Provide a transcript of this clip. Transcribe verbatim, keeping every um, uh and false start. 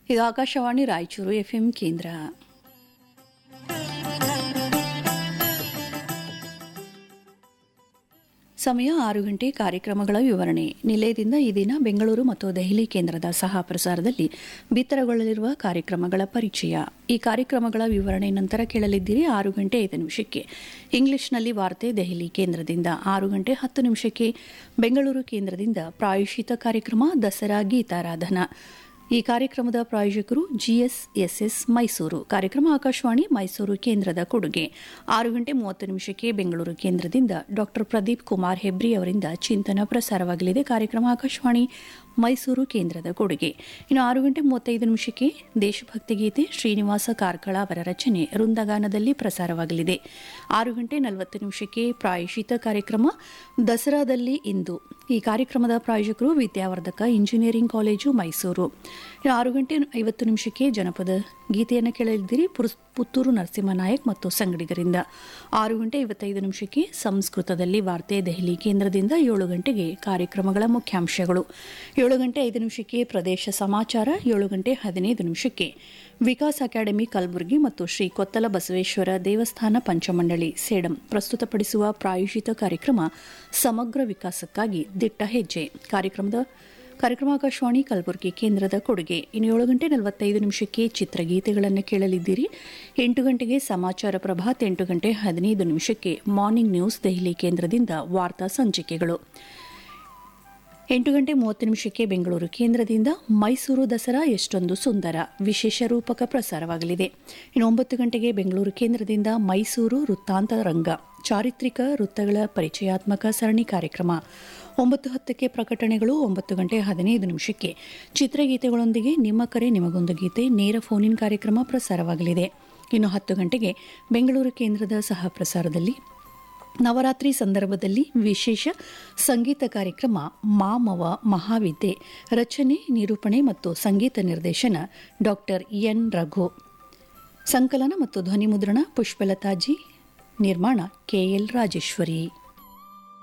ಇದು ಆಕಾಶವಾಣಿ ರಾಯಚೂರು ಎಫ್ಎಂ ಕೇಂದ್ರ. ಸಮಯ ಆರು ಗಂಟೆ. ಕಾರ್ಯಕ್ರಮಗಳ ವಿವರಣೆ. ನಿಲಯದಿಂದ ಈ ದಿನ ಬೆಂಗಳೂರು ಮತ್ತು ದೆಹಲಿ ಕೇಂದ್ರದ ಸಹ ಪ್ರಸಾರದಲ್ಲಿ ಬಿತ್ತರಗೊಳ್ಳಲಿರುವ ಕಾರ್ಯಕ್ರಮಗಳ ಪರಿಚಯ. ಈ ಕಾರ್ಯಕ್ರಮಗಳ ವಿವರಣೆ ನಂತರ ಕೇಳಲಿದ್ದೀರಿ. ಆರು ಗಂಟೆ ಐದು ನಿಮಿಷಕ್ಕೆ ಇಂಗ್ಲಿಷ್ನಲ್ಲಿ ವಾರ್ತೆ ದೆಹಲಿ ಕೇಂದ್ರದಿಂದ. ಆರು ಗಂಟೆ ಹತ್ತು ನಿಮಿಷಕ್ಕೆ ಬೆಂಗಳೂರು ಕೇಂದ್ರದಿಂದ ಪ್ರಾಯೋಜಿತ ಕಾರ್ಯಕ್ರಮ ದಸರಾ ಗೀತಾರಾಧನಾ. ಈ ಕಾರ್ಯಕ್ರಮದ ಪ್ರಾಯೋಜಕರು ಜಿಎಸ್ಎಸ್ಎಸ್ ಮೈಸೂರು. ಕಾರ್ಯಕ್ರಮ ಆಕಾಶವಾಣಿ ಮೈಸೂರು ಕೇಂದ್ರದ ಕೊಡುಗೆ. ಆರು ಗಂಟೆ ಮೂವತ್ತು ನಿಮಿಷಕ್ಕೆ ಬೆಂಗಳೂರು ಕೇಂದ್ರದಿಂದ ಡಾಕ್ಟರ್ ಪ್ರದೀಪ್ ಕುಮಾರ್ ಹೆಬ್ರಿ ಅವರಿಂದ ಚಿಂತನ ಪ್ರಸಾರವಾಗಲಿದೆ. ಕಾರ್ಯಕ್ರಮ ಆಕಾಶವಾಣಿ ಮೈಸೂರು ಕೇಂದ್ರದ ಕೊಡುಗೆ. ಇನ್ನು ಆರು ಗಂಟೆ ಮೂವತ್ತೈದು ನಿಮಿಷಕ್ಕೆ ದೇಶಭಕ್ತಿ ಗೀತೆ ಶ್ರೀನಿವಾಸ ಕಾರ್ಕಳ ಅವರ ರಚನೆ ವೃಂದಗಾನದಲ್ಲಿ ಪ್ರಸಾರವಾಗಲಿದೆ. ಆರು ಗಂಟೆ ನಲವತ್ತು ನಿಮಿಷಕ್ಕೆ ಪ್ರಾಯೋಜಿತ ಕಾರ್ಯಕ್ರಮ ದಸರಾದಲ್ಲಿ ಇಂದು. ಈ ಕಾರ್ಯಕ್ರಮದ ಪ್ರಾಯೋಜಕರು ವಿದ್ಯಾವರ್ಧಕ ಇಂಜಿನಿಯರಿಂಗ್ ಕಾಲೇಜು ಮೈಸೂರು. ಆರು ಗಂಟೆ ಐವತ್ತು ನಿಮಿಷಕ್ಕೆ ಜನಪದ ಗೀತೆಯನ್ನು ಕೇಳಲಿದ್ದೀರಿ ಪುತ್ತೂರು ನರಸಿಂಹನಾಯಕ್ ಮತ್ತು ಸಂಗಡಿಗರಿಂದ. ಆರು ಗಂಟೆ ಐವತ್ತೈದು ನಿಮಿಷಕ್ಕೆ ಸಂಸ್ಕೃತದಲ್ಲಿ ವಾರ್ತೆ ದೆಹಲಿ ಕೇಂದ್ರದಿಂದ. ಏಳು ಗಂಟೆಗೆ ಕಾರ್ಯಕ್ರಮಗಳ ಮುಖ್ಯಾಂಶಗಳು. ಏಳು ಗಂಟೆ ಐದು ನಿಮಿಷಕ್ಕೆ ಪ್ರದೇಶ ಸಮಾಚಾರ. ಏಳು ಗಂಟೆ ಹದಿನೈದು ನಿಮಿಷಕ್ಕೆ ವಿಕಾಸ್ ಅಕಾಡೆಮಿ ಕಲಬುರಗಿ ಮತ್ತು ಶ್ರೀ ಕೊತ್ತಲ ಬಸವೇಶ್ವರ ದೇವಸ್ಥಾನ ಪಂಚಮಂಡಳಿ ಸೇಡಂ ಪ್ರಸ್ತುತಪಡಿಸುವ ಪ್ರಾಯೋಜಿತ ಕಾರ್ಯಕ್ರಮ ಸಮಗ್ರ ವಿಕಾಸಕ್ಕಾಗಿ ದಿಟ್ಟ ಹೆಜ್ಜೆ. ಕಾರ್ಯಕ್ರಮದ ಕಾರ್ಯಕ್ರಮ ಆಕಾಶವಾಣಿ ಕಲಬುರಗಿ ಕೇಂದ್ರದ ಕೊಡುಗೆ. ಇನ್ನು ಏಳು ಗಂಟೆ ನಲವತ್ತೈದು ನಿಮಿಷಕ್ಕೆ ಚಿತ್ರಗೀತೆಗಳನ್ನು ಕೇಳಲಿದ್ದೀರಿ. ಎಂಟು ಗಂಟೆಗೆ ಸಮಾಚಾರ ಪ್ರಭಾತ್. ಎಂಟು ಗಂಟೆ ಹದಿನೈದು ನಿಮಿಷಕ್ಕೆ ಮಾರ್ನಿಂಗ್ ನ್ಯೂಸ್ ದೆಹಲಿ ಕೇಂದ್ರದಿಂದ ವಾರ್ತಾ ಸಂಚಿಕೆಗಳು. ಎಂಟು ಗಂಟೆ ಮೂವತ್ತು ನಿಮಿಷಕ್ಕೆ ಬೆಂಗಳೂರು ಕೇಂದ್ರದಿಂದ ಮೈಸೂರು ದಸರಾ ಎಷ್ಟೊಂದು ಸುಂದರ ವಿಶೇಷ ರೂಪಕ ಪ್ರಸಾರವಾಗಲಿದೆ. ಇನ್ನು ಒಂಬತ್ತು ಗಂಟೆಗೆ ಬೆಂಗಳೂರು ಕೇಂದ್ರದಿಂದ ಮೈಸೂರು ವೃತ್ತಾಂತ ರಂಗ ಚಾರಿತ್ರಿಕ ವೃತ್ತಗಳ ಪರಿಚಯಾತ್ಮಕ ಸರಣಿ ಕಾರ್ಯಕ್ರಮ. ಒಂಬತ್ತು ಹತ್ತಕ್ಕೆ ಪ್ರಕಟಣೆಗಳು. ಒಂಬತ್ತು ಗಂಟೆ ಹದಿನೈದು ನಿಮಿಷಕ್ಕೆ ಚಿತ್ರಗೀತೆಗಳೊಂದಿಗೆ ನಿಮ್ಮ ಕರೆ ನಿಮಗೊಂದು ಗೀತೆ ನೇರ ಫೋನ್ ಇನ್ ಕಾರ್ಯಕ್ರಮ ಪ್ರಸಾರವಾಗಲಿದೆ. ಇನ್ನು ಹತ್ತು ಗಂಟೆಗೆ ಬೆಂಗಳೂರು ಕೇಂದ್ರದ ಸಹ ಪ್ರಸಾರದಲ್ಲಿ ನವರಾತ್ರಿ ಸಂದರ್ಭದಲ್ಲಿ ವಿಶೇಷ ಸಂಗೀತ ಕಾರ್ಯಕ್ರಮ ಮಾಮವ ಮಹಾವಿದ್ಯೆ. ರಚನೆ, ನಿರೂಪಣೆ ಮತ್ತು ಸಂಗೀತ ನಿರ್ದೇಶನ ಡಾಕ್ಟರ್ ಎನ್ ರಘು. ಸಂಕಲನ ಮತ್ತು ಧ್ವನಿಮುದ್ರಣ ಪುಷ್ಪಲತಾಜಿ. ನಿರ್ಮಾಣ ಕೆಎಲ್ ರಾಜೇಶ್ವರಿ.